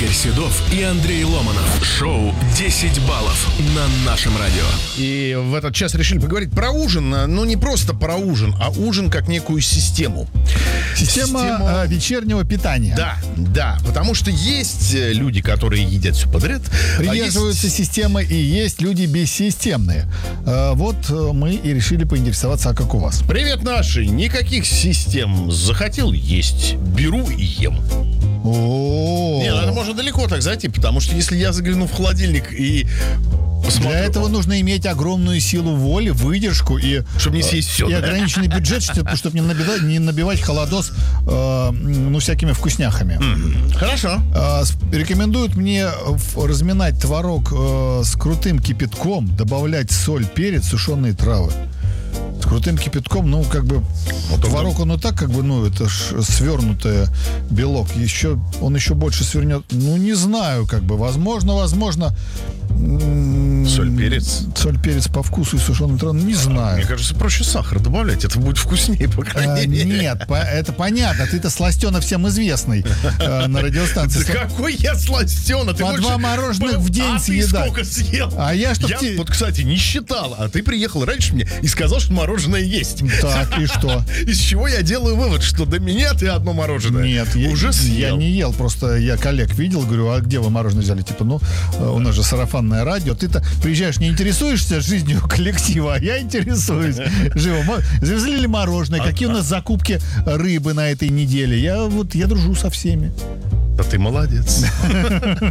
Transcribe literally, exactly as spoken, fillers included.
Игорь Седов и Андрей Ломанов. Шоу десять баллов на нашем радио. И в этот час решили поговорить про ужин. Ну, не просто про ужин, а ужин как некую систему. Система Систему... а, вечернего питания. Да, да. Потому что есть люди, которые едят все подряд. Придерживаются а есть... системы, и есть люди бессистемные. А, вот мы и решили поинтересоваться, а как у вас? Привет, наши. Никаких систем. Захотел есть. Беру и ем. О-о-о. Не, это можно далеко так зайти, потому что если я загляну в холодильник и посмотрю... Для этого нужно иметь огромную силу воли, выдержку и... Чтобы не съесть все, И да? ограниченный бюджет, чтобы, чтобы не, набивать, не набивать холодос э, ну, всякими вкусняхами. Mm-hmm. Хорошо. Э, рекомендуют мне разминать творог э, с крутым кипятком, добавлять соль, перец, сушеные травы. С крутым кипятком, ну, как бы, вот творог, он и так, как бы, ну, это ж свернутый белок. Еще, он еще больше свернет. Ну, не знаю, как бы, возможно, возможно... Соль, перец. Соль, перец по вкусу и сушеным травам, не знаю. Мне кажется, проще сахар добавлять, это будет вкуснее, по крайней а, мере. Нет, по, это понятно, ты-то сластена всем известный э, на радиостанции. Да какой я сластена? По два мороженых в день съедать. А ты сколько съел? А я что? Я Те... вот, кстати, не считал, а ты приехал раньше мне и сказал, что мороженое есть. Так, и что? Из чего я делаю вывод, что до меня ты одно мороженое Нет, уже я, съел. я не ел, просто я коллег видел, говорю, а где вы мороженое взяли? Типа, ну, у нас же сарафанное радио, ты-то приезжаешь, не интересуешься жизнью коллектива, а я интересуюсь. Живо. Завезли ли мороженое? А, Какие а... у нас закупки рыбы на этой неделе? Я вот, я дружу со всеми. Да ты молодец.